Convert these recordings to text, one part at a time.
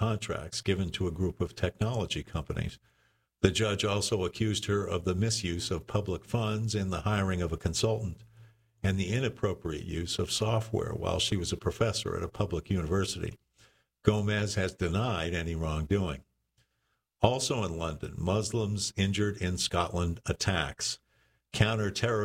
contracts given to a group of technology companies. The judge also accused her of the misuse of public funds in the hiring of a consultant and the inappropriate use of software while she was a professor at a public university. Gomez has denied any wrongdoing. Also in London, Muslims injured in Scotland attacks. Counter-terror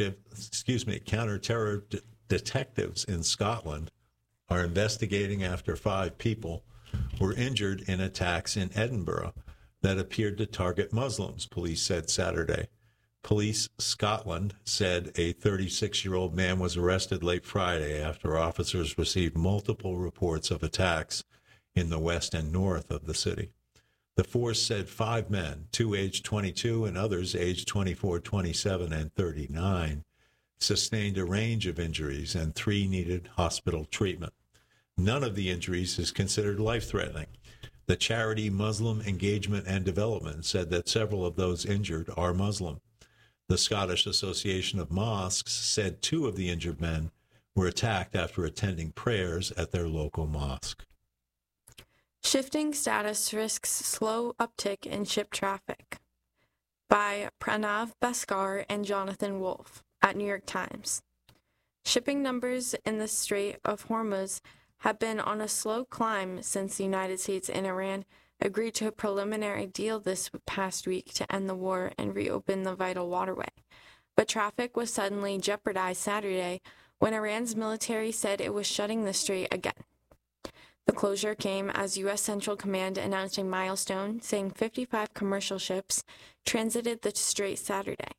detectives in Scotland are investigating after 5 people were injured in attacks in Edinburgh that appeared to target Muslims, police said Saturday. Police Scotland said a 36-year-old man was arrested late Friday after officers received multiple reports of attacks in the west and north of the city. The force said 5 men, 2 aged 22 and others aged 24, 27, and 39, sustained a range of injuries and 3 needed hospital treatment. None of the injuries is considered life-threatening. The charity Muslim Engagement and Development said that several of those injured are Muslim. The Scottish Association of Mosques said 2 of the injured men were attacked after attending prayers at their local mosque. Shifting status risks slow uptick in ship traffic by Pranav Bhaskar and Jonathan Wolfe at New York Times. Shipping numbers in the Strait of Hormuz have been on a slow climb since the United States and Iran agreed to a preliminary deal this past week to end the war and reopen the vital waterway. But traffic was suddenly jeopardized Saturday when Iran's military said it was shutting the strait again. The closure came as U.S. Central Command announced a milestone, saying 55 commercial ships transited the strait Saturday.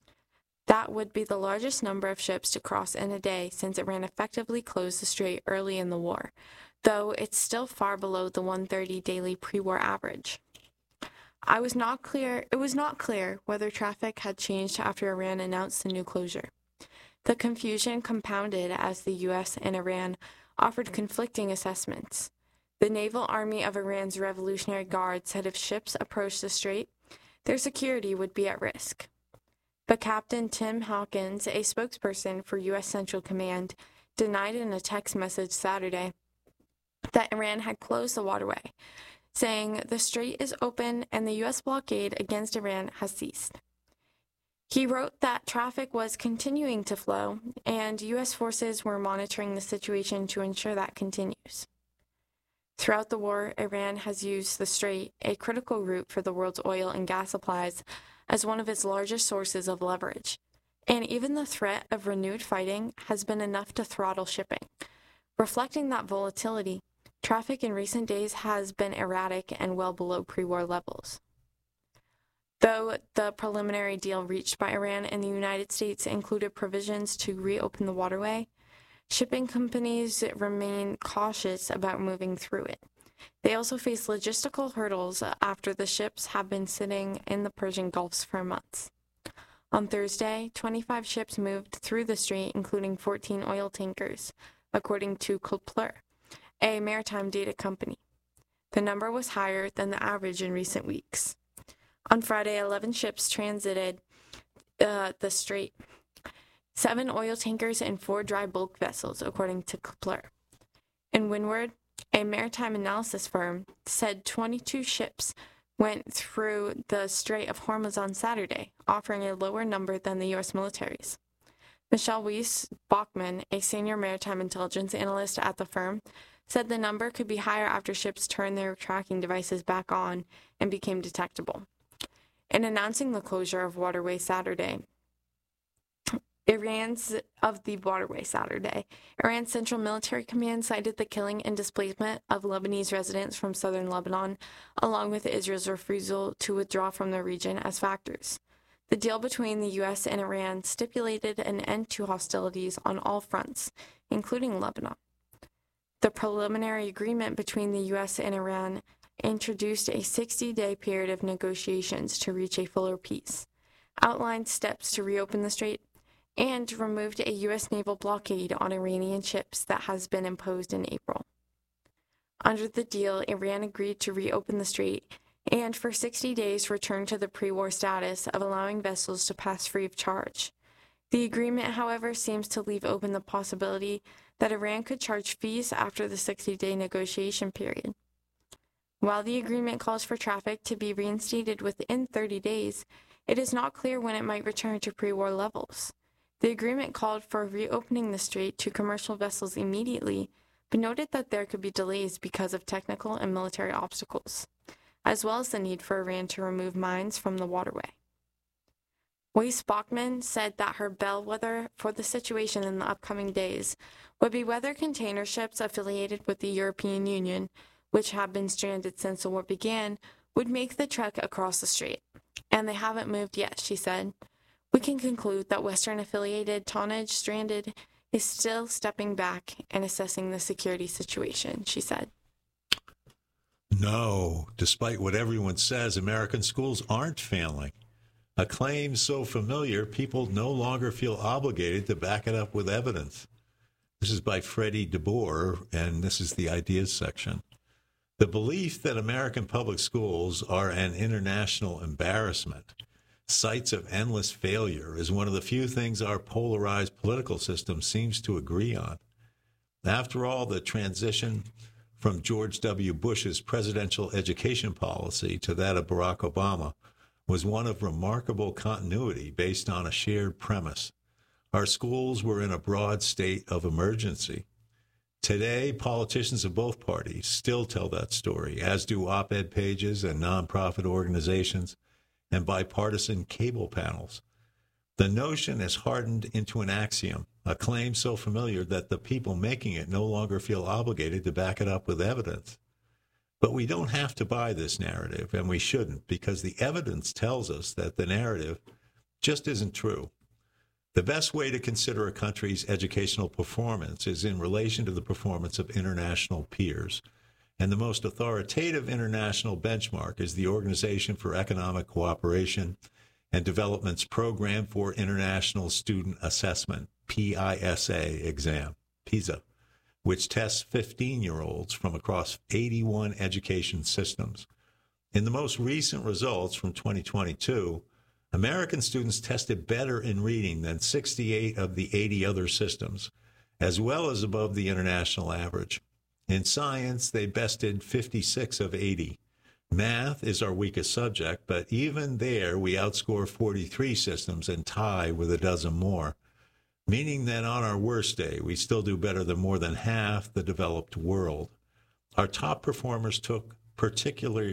That would be the largest number of ships to cross in a day since Iran effectively closed the strait early in the war, though it's still far below the 130 daily pre-war average. It was not clear whether traffic had changed after Iran announced the new closure. The confusion compounded as the U.S. and Iran offered conflicting assessments. The Naval Army of Iran's Revolutionary Guard said if ships approached the strait, their security would be at risk. But Captain Tim Hawkins, a spokesperson for U.S. Central Command, denied in a text message Saturday that Iran had closed the waterway, saying the strait is open and the U.S. blockade against Iran has ceased. He wrote that traffic was continuing to flow, and U.S. forces were monitoring the situation to ensure that continues. Throughout the war, Iran has used the strait, a critical route for the world's oil and gas supplies, as one of its largest sources of leverage. And even the threat of renewed fighting has been enough to throttle shipping. Reflecting that volatility, traffic in recent days has been erratic and well below pre-war levels. Though the preliminary deal reached by Iran and the United States included provisions to reopen the waterway, shipping companies remain cautious about moving through it. They also face logistical hurdles after the ships have been sitting in the Persian Gulf for months. On Thursday, 25 ships moved through the strait, including 14 oil tankers, according to Kpler, a maritime data company. The number was higher than the average in recent weeks. On Friday, 11 ships transited the strait, 7 oil tankers and 4 dry bulk vessels, according to Kpler. In Windward, a maritime analysis firm, said 22 ships went through the Strait of Hormuz on Saturday, offering a lower number than the U.S. military's. Michelle Weiss Bachmann, a senior maritime intelligence analyst at the firm, said the number could be higher after ships turned their tracking devices back on and became detectable. In announcing the closure of Iran's Central Military Command cited the killing and displacement of Lebanese residents from southern Lebanon, along with Israel's refusal to withdraw from the region as factors. The deal between the U.S. and Iran stipulated an end to hostilities on all fronts, including Lebanon. The preliminary agreement between the U.S. and Iran introduced a 60-day period of negotiations to reach a fuller peace, outlined steps to reopen the strait, and removed a U.S. naval blockade on Iranian ships that has been imposed in April. Under the deal, Iran agreed to reopen the strait and for 60 days return to the pre-war status of allowing vessels to pass free of charge. The agreement, however, seems to leave open the possibility that Iran could charge fees after the 60-day negotiation period. While the agreement calls for traffic to be reinstated within 30 days, it is not clear when it might return to pre-war levels. The agreement called for reopening the strait to commercial vessels immediately, but noted that there could be delays because of technical and military obstacles, as well as the need for Iran to remove mines from the waterway. Weiss Bachmann said that her bellwether for the situation in the upcoming days would be whether container ships affiliated with the European Union, which have been stranded since the war began, would make the trek across the strait. And they haven't moved yet, she said. We can conclude that Western-affiliated tonnage stranded is still stepping back and assessing the security situation, she said. No, despite what everyone says, American schools aren't failing. A claim so familiar, people no longer feel obligated to back it up with evidence. This is by Freddie DeBoer, and this is the ideas section. The belief that American public schools are an international embarrassment, sites of endless failure, is one of the few things our polarized political system seems to agree on. After all, the transition from George W. Bush's presidential education policy to that of Barack Obama was one of remarkable continuity based on a shared premise. Our schools were in a broad state of emergency. Today, politicians of both parties still tell that story, as do op-ed pages and nonprofit organizations and bipartisan cable panels. The notion is hardened into an axiom, a claim so familiar that the people making it no longer feel obligated to back it up with evidence. But we don't have to buy this narrative, and we shouldn't, because the evidence tells us that the narrative just isn't true. The best way to consider a country's educational performance is in relation to the performance of international peers. And the most authoritative international benchmark is the Organization for Economic Cooperation and Development's Program for International Student Assessment, PISA exam, PISA, which tests 15-year-olds from across 81 education systems. In the most recent results from 2022, American students tested better in reading than 68 of the 80 other systems, as well as above the international average. In science, they bested 56 of 80. Math is our weakest subject, but even there we outscore 43 systems and tie with a dozen more, meaning that on our worst day, we still do better than more than half the developed world. Our top performers look particularly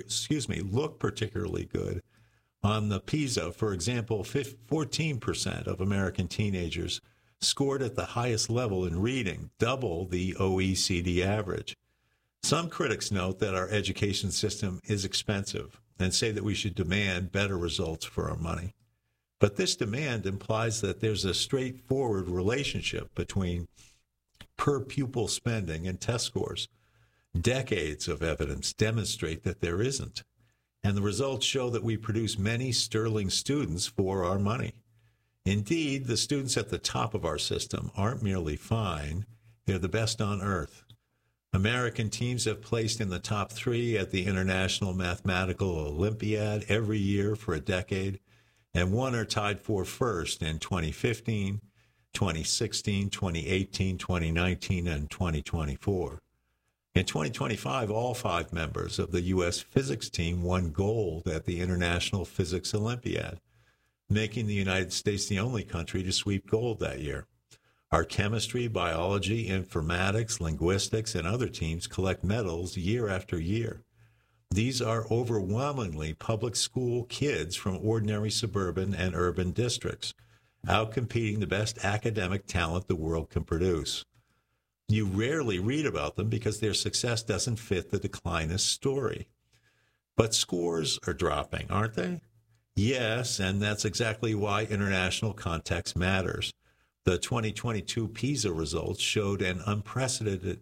good. On the PISA, for example, 14% of American teenagers scored at the highest level in reading, double the OECD average. Some critics note that our education system is expensive and say that we should demand better results for our money. But this demand implies that there's a straightforward relationship between per-pupil spending and test scores. Decades of evidence demonstrate that there isn't, and the results show that we produce many sterling students for our money. Indeed, the students at the top of our system aren't merely fine, they're the best on earth. American teams have placed in the top 3 at the International Mathematical Olympiad every year for a decade, and one are tied for first in 2015, 2016, 2018, 2019, and 2024. In 2025, all 5 members of the U.S. physics team won gold at the International Physics Olympiad, making the United States the only country to sweep gold that year. Our chemistry, biology, informatics, linguistics, and other teams collect medals year after year. These are overwhelmingly public school kids from ordinary suburban and urban districts, outcompeting the best academic talent the world can produce. You rarely read about them because their success doesn't fit the declinist story. But scores are dropping, aren't they? Yes, and that's exactly why international context matters. The 2022 PISA results showed an unprecedented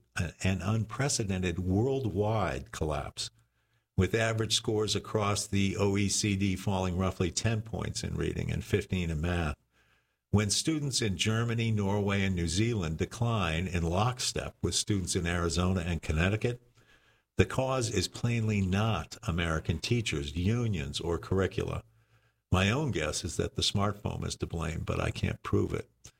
worldwide collapse, with average scores across the OECD falling roughly 10 points in reading and 15 in math. When students in Germany, Norway, and New Zealand decline in lockstep with students in Arizona and Connecticut, the cause is plainly not American teachers, unions, or curricula. My own guess is that the smartphone is to blame, but I can't prove it.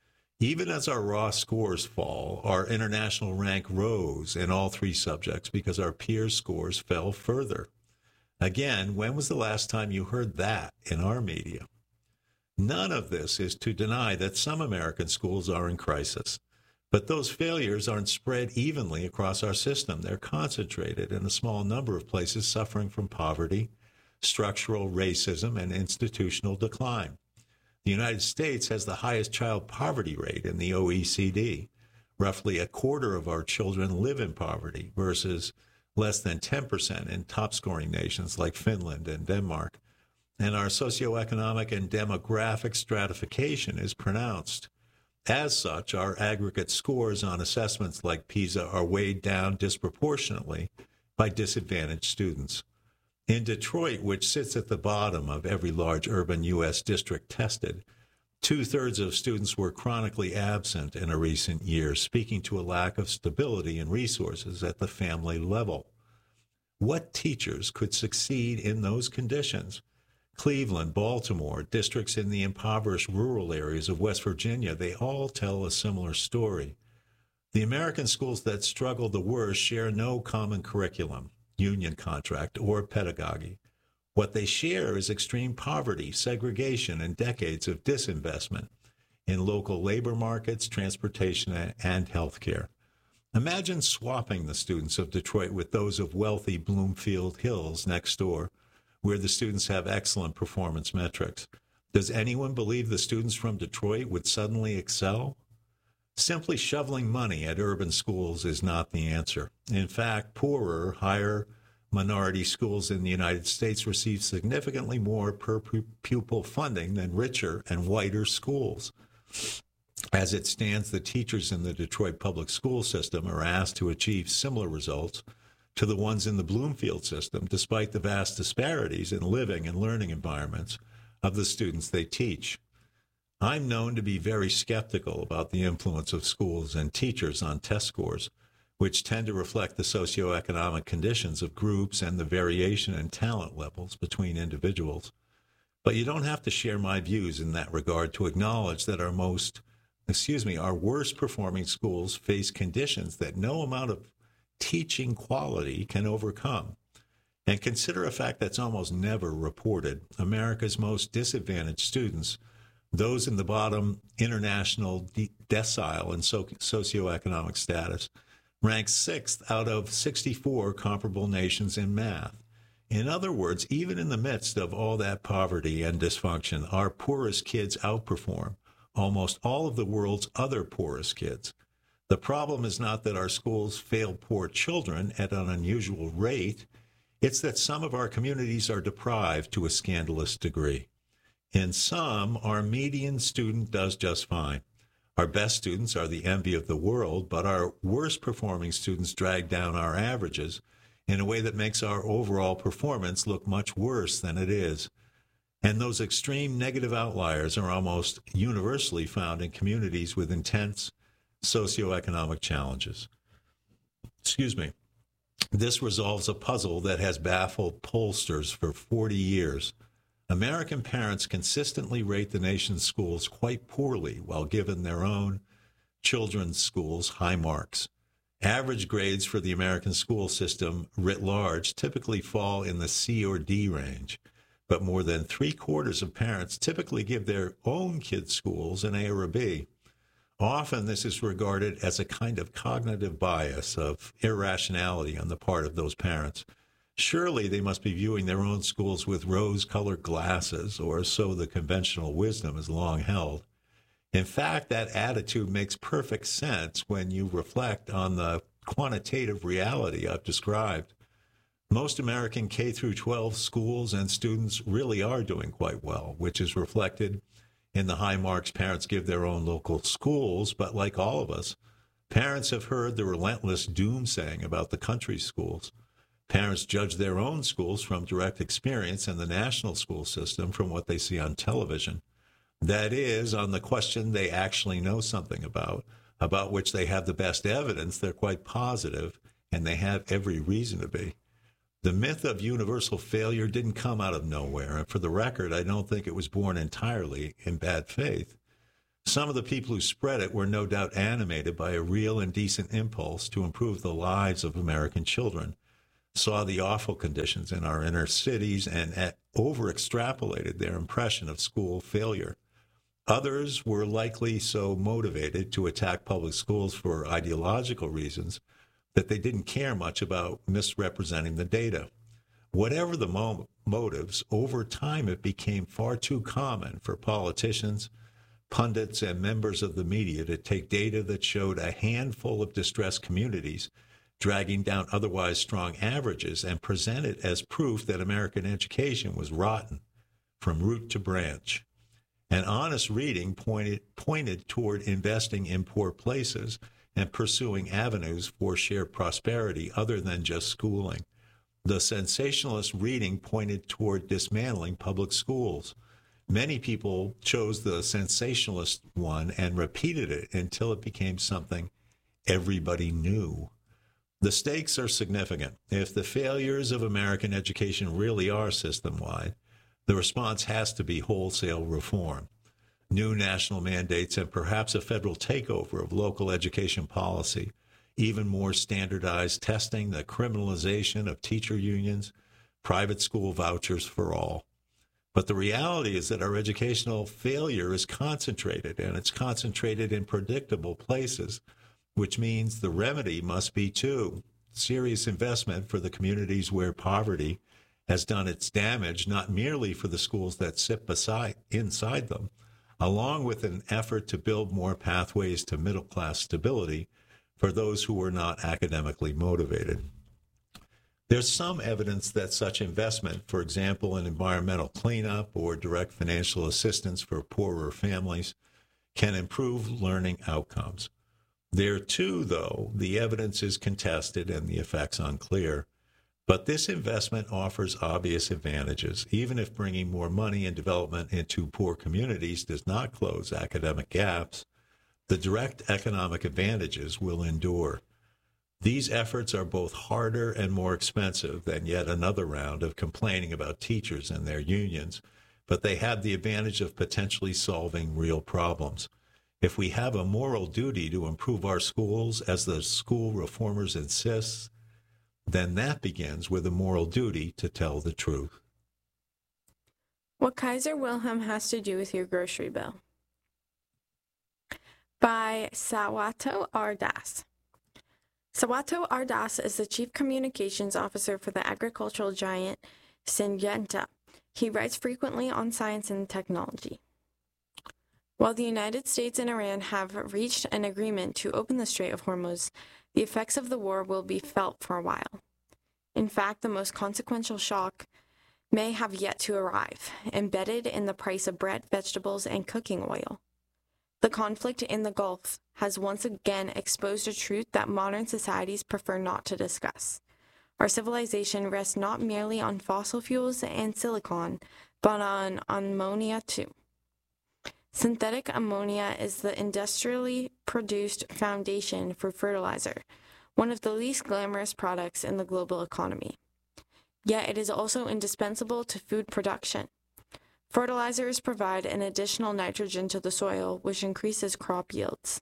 Even as our raw scores fall, our international rank rose in all three subjects because our peers' scores fell further. Again, when was the last time you heard that in our media? None of this is to deny that some American schools are in crisis. But those failures aren't spread evenly across our system. They're concentrated in a small number of places suffering from poverty, structural racism, and institutional decline. The United States has the highest child poverty rate in the OECD. Roughly a quarter of our children live in poverty versus less than 10% in top-scoring nations like Finland and Denmark. And our socioeconomic and demographic stratification is pronounced. As such, our aggregate scores on assessments like PISA are weighed down disproportionately by disadvantaged students. In Detroit, which sits at the bottom of every large urban U.S. district tested, 2/3 of students were chronically absent in a recent year, speaking to a lack of stability and resources at the family level. What teachers could succeed in those conditions? Cleveland, Baltimore, districts in the impoverished rural areas of West Virginia, they all tell a similar story. The American schools that struggle the worst share no common curriculum, union contract, or pedagogy. What they share is extreme poverty, segregation, and decades of disinvestment in local labor markets, transportation, and healthcare. Imagine swapping the students of Detroit with those of wealthy Bloomfield Hills next door, where the students have excellent performance metrics. Does anyone believe the students from Detroit would suddenly excel? Simply shoveling money at urban schools is not the answer. In fact, poorer, higher minority schools in the United States receive significantly more per pupil funding than richer and whiter schools. As it stands, the teachers in the Detroit public school system are asked to achieve similar results to the ones in the Bloomfield system, despite the vast disparities in living and learning environments of the students they teach. I'm known to be very skeptical about the influence of schools and teachers on test scores, which tend to reflect the socioeconomic conditions of groups and the variation in talent levels between individuals. But you don't have to share my views in that regard to acknowledge that our worst performing schools face conditions that no amount of teaching quality can overcome. And consider a fact that's almost never reported. America's most disadvantaged students, those in the bottom international decile in socioeconomic status, rank 6th out of 64 comparable nations in math. In other words, even in the midst of all that poverty and dysfunction, our poorest kids outperform almost all of the world's other poorest kids. The problem is not that our schools fail poor children at an unusual rate. It's that some of our communities are deprived to a scandalous degree. In some, our median student does just fine. Our best students are the envy of the world, but our worst performing students drag down our averages in a way that makes our overall performance look much worse than it is. And those extreme negative outliers are almost universally found in communities with intense socioeconomic challenges. This resolves a puzzle that has baffled pollsters for 40 years. American parents consistently rate the nation's schools quite poorly while giving their own children's schools high marks. Average grades for the American school system writ large typically fall in the C or D range, but more than 3/4 of parents typically give their own kids' schools an A or a B. Often this is regarded as a kind of cognitive bias of irrationality on the part of those parents. Surely they must be viewing their own schools with rose-colored glasses, or so the conventional wisdom has long held. In fact, that attitude makes perfect sense when you reflect on the quantitative reality I've described. Most American K-12 schools and students really are doing quite well, which is reflected in the high marks parents give their own local schools. But like all of us, parents have heard the relentless doomsaying about the country's schools. Parents judge their own schools from direct experience and the national school system from what they see on television. That is, on the question they actually know something about which they have the best evidence, they're quite positive, and they have every reason to be. The myth of universal failure didn't come out of nowhere, and for the record, I don't think it was born entirely in bad faith. Some of the people who spread it were no doubt animated by a real and decent impulse to improve the lives of American children, saw the awful conditions in our inner cities, and over-extrapolated their impression of school failure. Others were likely so motivated to attack public schools for ideological reasons that they didn't care much about misrepresenting the data. Whatever the motives, over time it became far too common for politicians, pundits, and members of the media to take data that showed a handful of distressed communities dragging down otherwise strong averages and present it as proof that American education was rotten from root to branch. An honest reading pointed toward investing in poor places and pursuing avenues for shared prosperity other than just schooling. The sensationalist reading pointed toward dismantling public schools. Many people chose the sensationalist one and repeated it until it became something everybody knew. The stakes are significant. If the failures of American education really are system-wide, the response has to be wholesale reform, new national mandates, and perhaps a federal takeover of local education policy, even more standardized testing, the criminalization of teacher unions, private school vouchers for all. But the reality is that our educational failure is concentrated, and it's concentrated in predictable places, which means the remedy must be, too, serious investment for the communities where poverty has done its damage, not merely for the schools that sit inside them, along with an effort to build more pathways to middle-class stability for those who are not academically motivated. There's some evidence that such investment, for example, in environmental cleanup or direct financial assistance for poorer families, can improve learning outcomes. There, too, though, the evidence is contested and the effects unclear. But this investment offers obvious advantages, even if bringing more money and development into poor communities does not close academic gaps. The direct economic advantages will endure. These efforts are both harder and more expensive than yet another round of complaining about teachers and their unions, but they have the advantage of potentially solving real problems. If we have a moral duty to improve our schools, as the school reformers insist, then that begins with a moral duty to tell the truth. What Kaiser Wilhelm has to do with your grocery bill. By Sawato Ardas. Sawato Ardas is the Chief Communications Officer for the agricultural giant Syngenta. He writes frequently on science and technology. While the United States and Iran have reached an agreement to open the Strait of Hormuz, the effects of the war will be felt for a while. In fact, the most consequential shock may have yet to arrive, embedded in the price of bread, vegetables, and cooking oil. The conflict in the Gulf has once again exposed a truth that modern societies prefer not to discuss. Our civilization rests not merely on fossil fuels and silicon, but on ammonia too. Synthetic ammonia is the industrially produced foundation for fertilizer, one of the least glamorous products in the global economy. Yet it is also indispensable to food production. Fertilizers provide an additional nitrogen to the soil, which increases crop yields.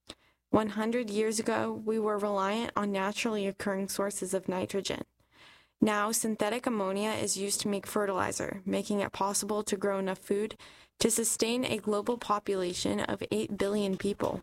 100 years ago, we were reliant on naturally occurring sources of nitrogen. Now, synthetic ammonia is used to make fertilizer, making it possible to grow enough food to sustain a global population of 8 billion people.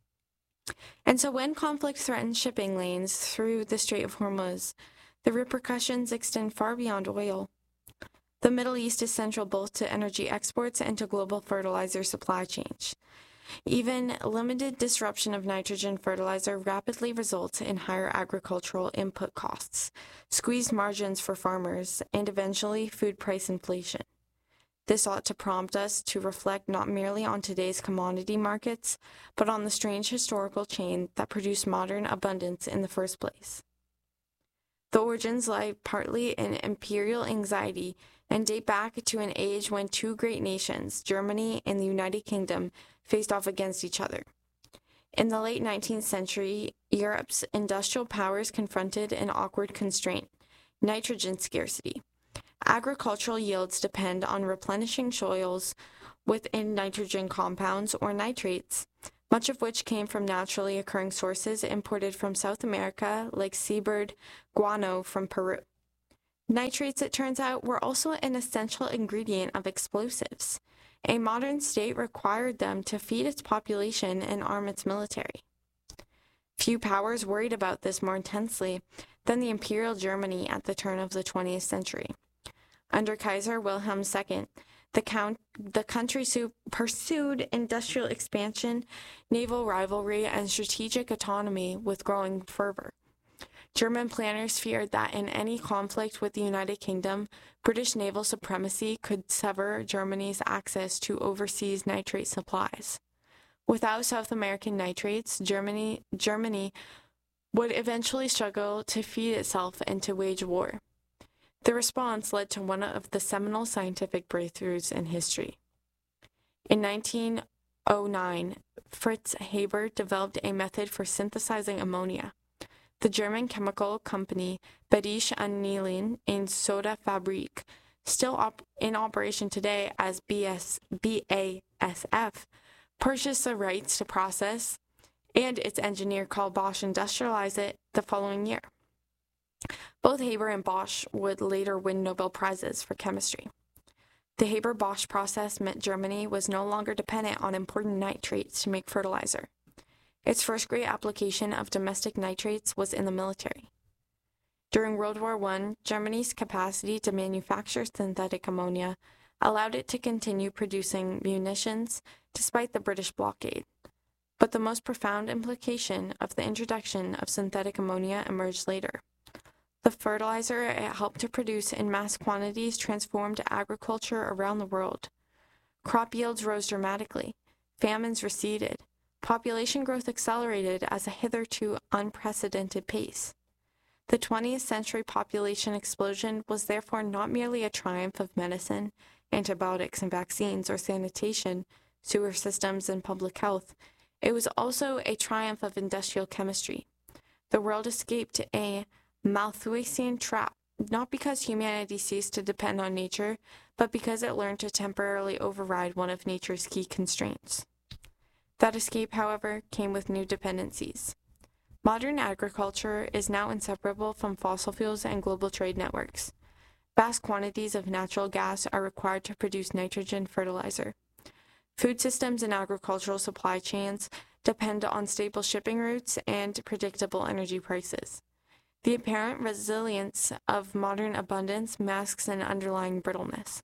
And so when conflict threatens shipping lanes through the Strait of Hormuz, the repercussions extend far beyond oil. The Middle East is central both to energy exports and to global fertilizer supply chains. Even limited disruption of nitrogen fertilizer rapidly results in higher agricultural input costs, squeezed margins for farmers, and eventually food price inflation. This ought to prompt us to reflect not merely on today's commodity markets, but on the strange historical chain that produced modern abundance in the first place. The origins lie partly in imperial anxiety and date back to an age when two great nations, Germany and the United Kingdom, faced off against each other. In the late 19th century, Europe's industrial powers confronted an awkward constraint: nitrogen scarcity. Agricultural yields depend on replenishing soils, within nitrogen compounds or nitrates, much of which came from naturally occurring sources imported from South America, like seabird guano from Peru. Nitrates, it turns out, were also an essential ingredient of explosives. A modern state required them to feed its population and arm its military. Few powers worried about this more intensely than the Imperial Germany at the turn of the 20th century. Under Kaiser Wilhelm II, the country pursued industrial expansion, naval rivalry, and strategic autonomy with growing fervor. German planners feared that in any conflict with the United Kingdom, British naval supremacy could sever Germany's access to overseas nitrate supplies. Without South American nitrates, Germany would eventually struggle to feed itself and to wage war. The response led to one of the seminal scientific breakthroughs in history. In 1909, Fritz Haber developed a method for synthesizing ammonia. The German chemical company Badische Anilin und Soda Fabrik, still in operation today as BASF, purchased the rights to process, and its engineer Carl Bosch industrialized it the following year. Both Haber and Bosch would later win Nobel Prizes for chemistry. The Haber-Bosch process meant Germany was no longer dependent on imported nitrates to make fertilizer. Its first great application of domestic nitrates was in the military. During World War I, Germany's capacity to manufacture synthetic ammonia allowed it to continue producing munitions despite the British blockade. But the most profound implication of the introduction of synthetic ammonia emerged later. The fertilizer it helped to produce in mass quantities transformed agriculture around the world. Crop yields rose dramatically, famines receded, population growth accelerated at a hitherto unprecedented pace. The 20th century population explosion was therefore not merely a triumph of medicine, antibiotics and vaccines, or sanitation, sewer systems, and public health. It was also a triumph of industrial chemistry. The world escaped a Malthusian trap, not because humanity ceased to depend on nature, but because it learned to temporarily override one of nature's key constraints. That escape, however, came with new dependencies. Modern agriculture is now inseparable from fossil fuels and global trade networks. Vast quantities of natural gas are required to produce nitrogen fertilizer. Food systems and agricultural supply chains depend on stable shipping routes and predictable energy prices. The apparent resilience of modern abundance masks an underlying brittleness.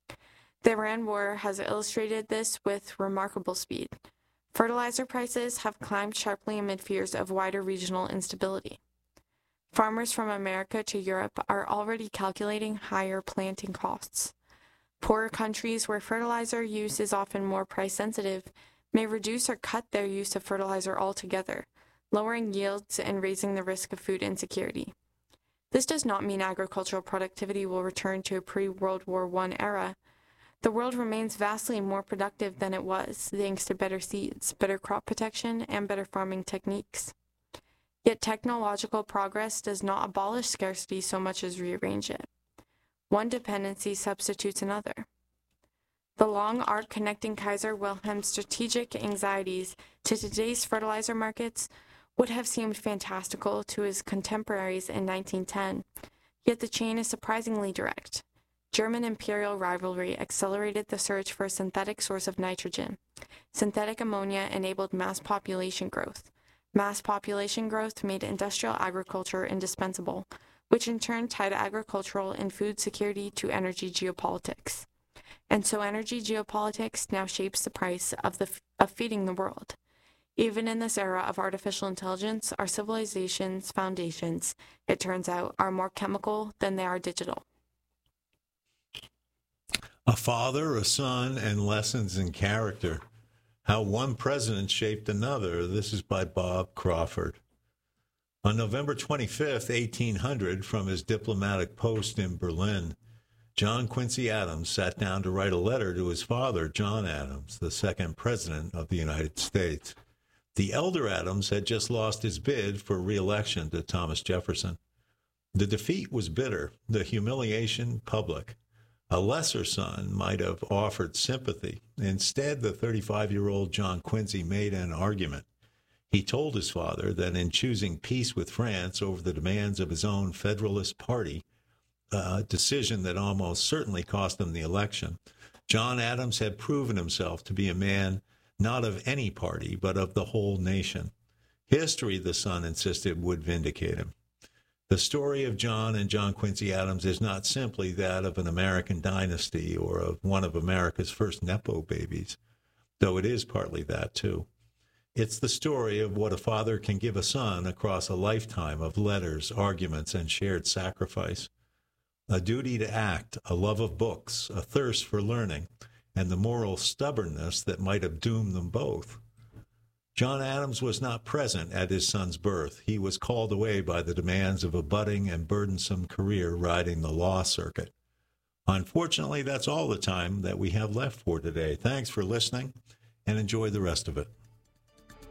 The Iran war has illustrated this with remarkable speed. Fertilizer prices have climbed sharply amid fears of wider regional instability. Farmers from America to Europe are already calculating higher planting costs. Poorer countries where fertilizer use is often more price-sensitive may reduce or cut their use of fertilizer altogether, lowering yields and raising the risk of food insecurity. This does not mean agricultural productivity will return to a pre-World War I era. The world remains vastly more productive than it was, thanks to better seeds, better crop protection, and better farming techniques. Yet technological progress does not abolish scarcity so much as rearrange it. One dependency substitutes another. The long arc connecting Kaiser Wilhelm's strategic anxieties to today's fertilizer markets would have seemed fantastical to his contemporaries in 1910, yet the chain is surprisingly direct. German imperial rivalry accelerated the search for a synthetic source of nitrogen. Synthetic ammonia enabled mass population growth. Mass population growth made industrial agriculture indispensable, which in turn tied agricultural and food security to energy geopolitics. And so energy geopolitics now shapes the price of feeding the world. Even in this era of artificial intelligence, our civilization's foundations, it turns out, are more chemical than they are digital. A father, a son, and lessons in character. How one president shaped another. This is by Bob Crawford. On November 25th, 1800, from his diplomatic post in Berlin, John Quincy Adams sat down to write a letter to his father, John Adams, the second president of the United States. The elder Adams had just lost his bid for re-election to Thomas Jefferson. The defeat was bitter, the humiliation public. A lesser son might have offered sympathy. Instead, the 35-year-old John Quincy made an argument. He told his father that in choosing peace with France over the demands of his own Federalist Party, a decision that almost certainly cost him the election, John Adams had proven himself to be a man not of any party, but of the whole nation. History, the son insisted, would vindicate him. The story of John and John Quincy Adams is not simply that of an American dynasty or of one of America's first Nepo babies, though it is partly that, too. It's the story of what a father can give a son across a lifetime of letters, arguments, and shared sacrifice. A duty to act, a love of books, a thirst for learning, and the moral stubbornness that might have doomed them both. John Adams was not present at his son's birth. He was called away by the demands of a budding and burdensome career riding the law circuit. Unfortunately, that's all the time that we have left for today. Thanks for listening, and enjoy the rest of it.